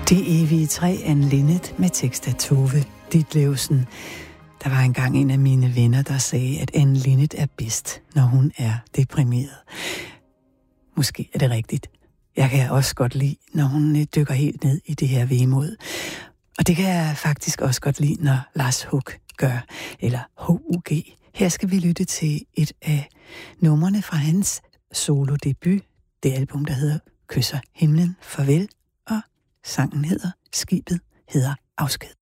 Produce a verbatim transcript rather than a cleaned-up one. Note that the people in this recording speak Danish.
Det evige træ er en Linnet med tekst af Tove Ditlevsen. Der var engang en af mine venner, der sagde, at Anne Linnet er bedst, når hun er deprimeret. Måske er det rigtigt. Jeg kan også godt lide, når hun dykker helt ned i det her vemod. Og det kan jeg faktisk også godt lide, når Lars Hug gør, eller H U G. Her skal vi lytte til et af numrene fra hans solo-debut, det album, der hedder Kysser himlen farvel, og sangen hedder Skibet hedder Afsked.